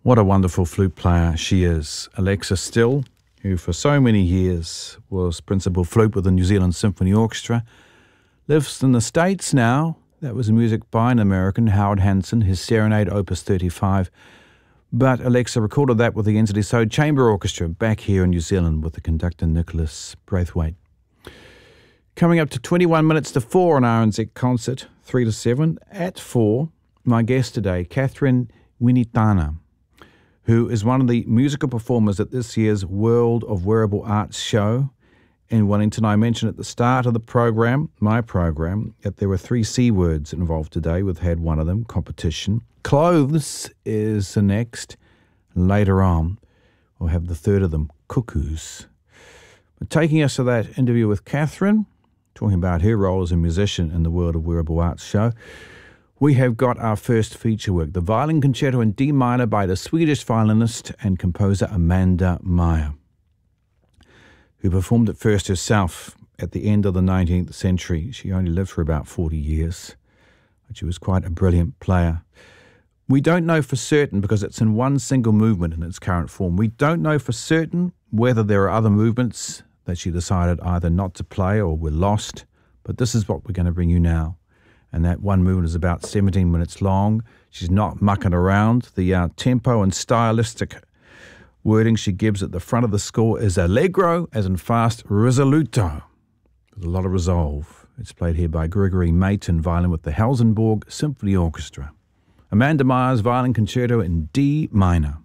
What a wonderful flute player she is. Alexa Still, who for so many years was principal flute with the New Zealand Symphony Orchestra, lives in the States now. That was music by an American, Howard Hanson, his Serenade Opus 35. But Alexa recorded that with the NZSO Chamber Orchestra back here in New Zealand with the conductor Nicholas Braithwaite. Coming up to 21 minutes to 4 on RNZ Concert, 3 to 7. At 4, my guest today, Catherine Winitana, who is one of the musical performers at this year's World of Wearable Arts show in Wellington. I mentioned at the start of the program, my program, that there were 3 C words involved today. We've had one of them, competition. Clothes is the next. Later on, we'll have the third of them, cuckoos. But taking us to that interview with Catherine, talking about her role as a musician in the World of Wearable Arts show, we have got our first feature work, the Violin Concerto in D minor by the Swedish violinist and composer Amanda Meyer, who performed it first herself at the end of the 19th century. She only lived for about 40 years, but she was quite a brilliant player. We don't know for certain, because it's in one single movement in its current form, we don't know for certain whether there are other movements that she decided either not to play or were lost, but this is what we're going to bring you now. And that one movement is about 17 minutes long. She's not mucking around. The tempo and stylistic wording she gives at the front of the score is allegro, as in fast, risoluto, with a lot of resolve. It's played here by Gregory Mayton, violin with the Helsingborg Symphony Orchestra. Amanda Meyer's Violin Concerto in D minor.